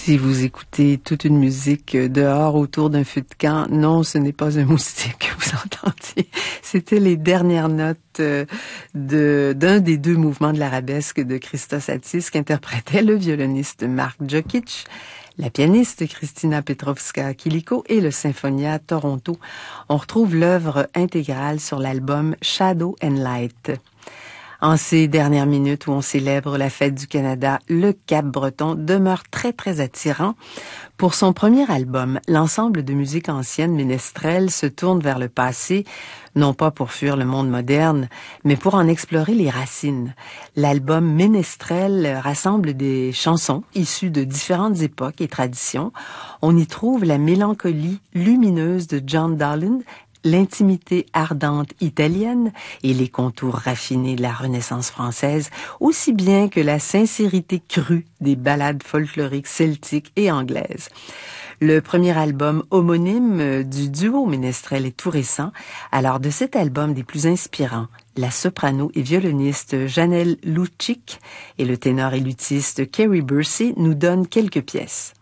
Si vous écoutez toute une musique dehors autour d'un feu de camp, non, ce n'est pas un moustique que vous entendiez. C'était les dernières notes d'un des deux mouvements de l'arabesque de Christos Attis qu'interprétait le violoniste Mark Jokic, la pianiste Kristina Petrovska-Kiliko et le Symphonia Toronto. On retrouve l'œuvre intégrale sur l'album Shadow and Light. En ces dernières minutes où on célèbre la fête du Canada, le Cap-Breton demeure très très attirant. Pour son premier album, l'ensemble de musique ancienne ménestrelle se tourne vers le passé, non pas pour fuir le monde moderne, mais pour en explorer les racines. L'album Ménestrel rassemble des chansons issues de différentes époques et traditions. On y trouve la mélancolie lumineuse de John Donne, l'intimité ardente italienne et les contours raffinés de la Renaissance française, aussi bien que la sincérité crue des ballades folkloriques celtiques et anglaises. Le premier album homonyme du duo ménestrel est tout récent. Alors de cet album des plus inspirants, la soprano et violoniste Janelle Lucic et le ténor et luthiste Kerry Bursey nous donnent quelques pièces.